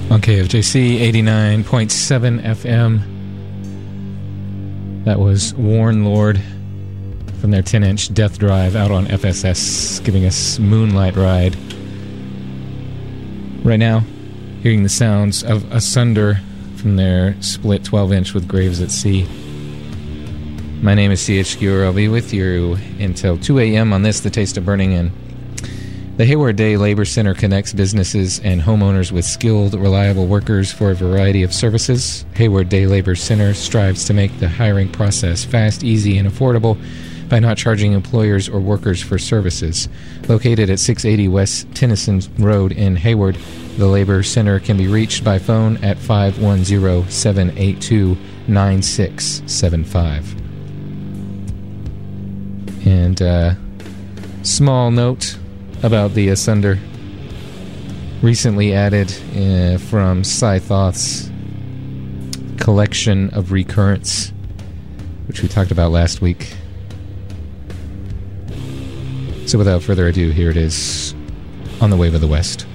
On KFJC 89.7 FM. That was Warren Lord from their 10-inch Death Drive out on FSS, giving us Moonlight Ride. Right now, hearing the sounds of Asunder from their split 12-inch with Graves at Sea. My name is C.H. Skewer. I'll be with you until 2 a.m. on this, The Taste of Burning In. The Hayward Day Labor Center connects businesses and homeowners with skilled, reliable workers for a variety of services. Hayward Day Labor Center strives to make the hiring process fast, easy, and affordable by not charging employers or workers for services. Located at 680 West Tennyson Road in Hayward, the Labor Center can be reached by phone at 510-782-9675. And small note about the Asunder, recently added from Scythoth's collection of Recurrence, which we talked about last week. So without further ado, here it is, On the Wave of the West.